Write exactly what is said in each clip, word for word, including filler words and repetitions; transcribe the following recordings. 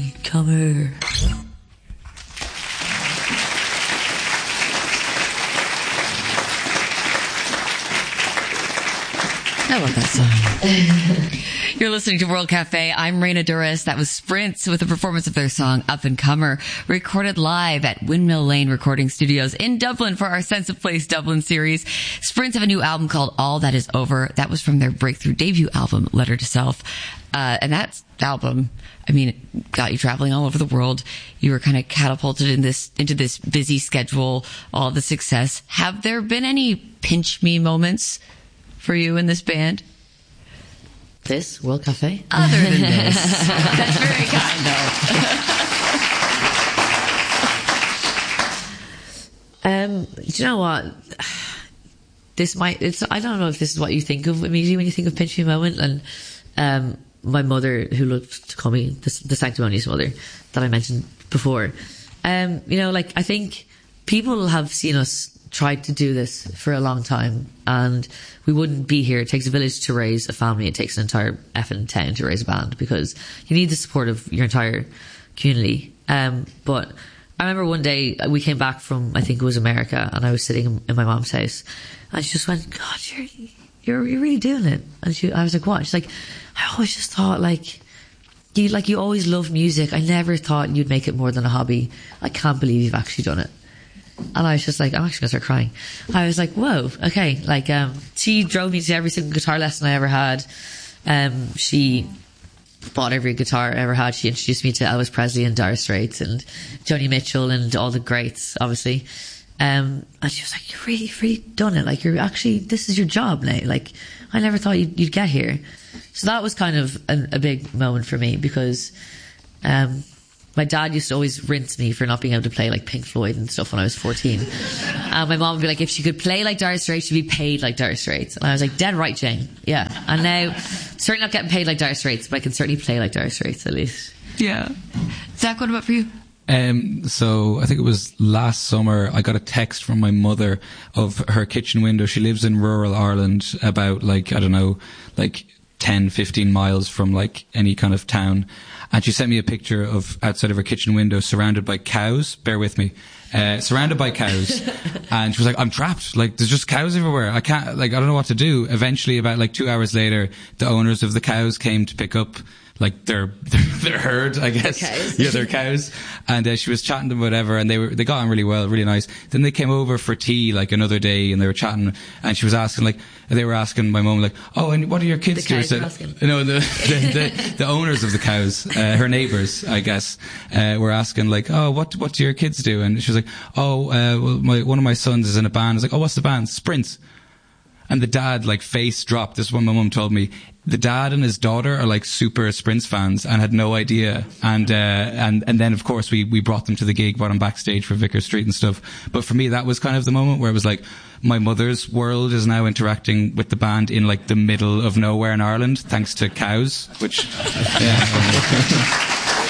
Comer. I love that song. You're listening to World Cafe. I'm Raina Duras. That was Sprints with a performance of their song Up and Comer, recorded live at Windmill Lane Recording Studios in Dublin for our Sense of Place Dublin series. Sprints have a new album called All That Is Over. That was from their breakthrough debut album, Letter to Self. Uh, and that album, I mean, it got you traveling all over the world. You were kind of catapulted in this, into this busy schedule, all the success. Have there been any pinch me moments for you in this band? This World Cafe? Other than this. That's very kind, though. um, do you know what? This might, it's, I don't know if this is what you think of immediately when you think of pinch me moment. And, um, my mother, who loved to call me the, the sanctimonious mother that I mentioned before, um, you know, like, I think people have seen us tried to do this for a long time, and we wouldn't be here. It takes a village to raise a family. It takes an entire effing town to raise a band, because you need the support of your entire community. Um, but I remember one day we came back from, I think it was America, and I was sitting in my mom's house, and she just went, God, you're, you're, you're really doing it. And she, I was like, what? She's like, I always just thought, like, you, like, you always loved music. I never thought you'd make it more than a hobby. I can't believe you've actually done it. And I was just like, I'm actually going to start crying. I was like, whoa, okay. Like, um, she drove me to every single guitar lesson I ever had. Um, she bought every guitar I ever had. She introduced me to Elvis Presley and Dire Straits and Joni Mitchell and all the greats, obviously. Um, and she was like, you've really, really done it. Like, you're actually, this is your job now. Like, I never thought you'd, you'd get here. So that was kind of a, a big moment for me, because, um, my dad used to always rinse me for not being able to play like Pink Floyd and stuff when I was fourteen. And my mom would be like, if she could play like Dire Straits, she'd be paid like Dire Straits. And I was like, dead right, Jane. Yeah. And now, certainly not getting paid like Dire Straits, but I can certainly play like Dire Straits at least. Yeah. Zach, what about for you? Um, so I think it was last summer, I got a text from my mother of her kitchen window. She lives in rural Ireland, about like, I don't know, like ten, fifteen miles from like any kind of town. And she sent me a picture of outside of her kitchen window, surrounded by cows. Bear with me. Uh, surrounded by cows. And she was like, I'm trapped. Like, there's just cows everywhere. I can't, like, I don't know what to do. Eventually, about like two hours later, the owners of the cows came to pick up like their, their, their herd, I guess. Cows. Yeah, their cows. And uh, she was chatting to them, whatever, and they were, they got on really well, really nice. Then they came over for tea, like, another day, and they were chatting, and she was asking, like, they were asking my mum, like, oh, and what do your kids The do? cows So, were asking. you know, the, the, the, the owners of the cows, uh, her neighbours, I guess, uh, were asking, like, oh, what, what do your kids do? And she was like, oh, uh, well, my, one of my sons is in a band. I was like, oh, what's the band? Sprints. And the dad, like, face dropped. This is what my mum told me. The dad and his daughter are like super Sprints fans and had no idea. And, uh, and, and then of course we, we brought them to the gig, brought them backstage for Vicar Street and stuff. But for me, that was kind of the moment where it was like, my mother's world is now interacting with the band in like the middle of nowhere in Ireland, thanks to cows, which, yeah.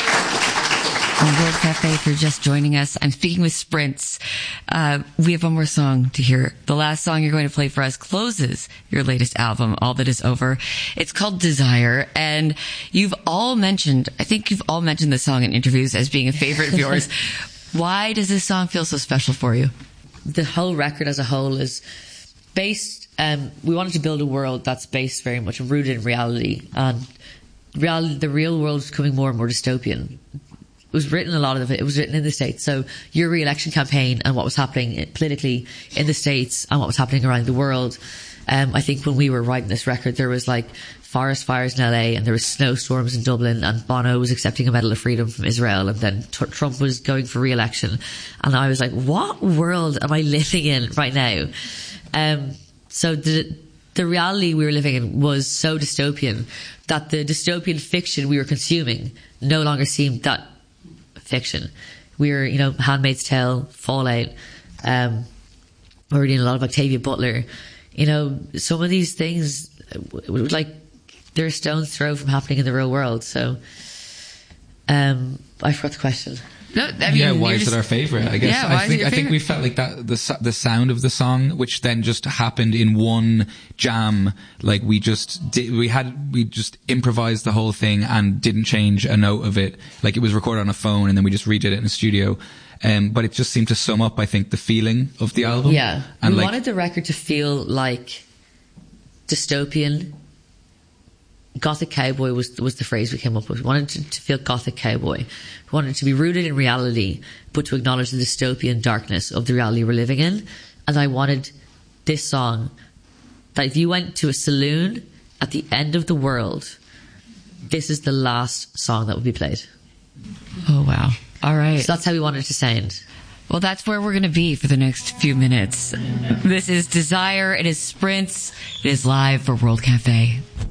On World Cafe, if you're just joining us, I'm speaking with Sprints. Uh, we have one more song to hear. The last song you're going to play for us closes your latest album, All That Is Over. It's called Desire, and you've all mentioned, I think you've all mentioned this song in interviews as being a favorite of yours. Why does this song feel so special for you? The whole record as a whole is based, um, we wanted to build a world that's based very much rooted in reality, and reality, the real world is becoming more and more dystopian. It was written, a lot of it, it was written in the States. So your re-election campaign and what was happening politically in the States and what was happening around the world. Um, I think when we were writing this record, there was like forest fires in L A and there was snowstorms in Dublin, and Bono was accepting a Medal of Freedom from Israel, and then t- Trump was going for re-election. And I was like, what world am I living in right now? Um, so the, the reality we were living in was so dystopian that the dystopian fiction we were consuming no longer seemed that fiction. We were, you know, Handmaid's Tale, Fallout, um, we were reading a lot of Octavia Butler. You know, some of these things, like, they're a stone's throw from happening in the real world. So, um, I forgot the question. No, I mean, yeah, why is just, it our favorite? I guess. Yeah, why I think is it your I think favorite? we felt like that the s- the sound of the song, which then just happened in one jam. Like we just did, we had we just improvised the whole thing and didn't change a note of it. Like it was recorded on a phone and then we just redid it in a studio. Um, but it just seemed to sum up, I think, the feeling of the album. Yeah. and we like, wanted the record to feel like dystopian. Gothic cowboy was was the phrase we came up with. We wanted to, to feel gothic cowboy. We wanted it to be rooted in reality, but to acknowledge the dystopian darkness of the reality we're living in. And I wanted this song that if you went to a saloon at the end of the world, this is the last song that would be played. Oh, wow. All right. So that's how we wanted it to sound. Well, that's where we're going to be for the next few minutes. This is Desire. It is Sprints. It is live for World Cafe.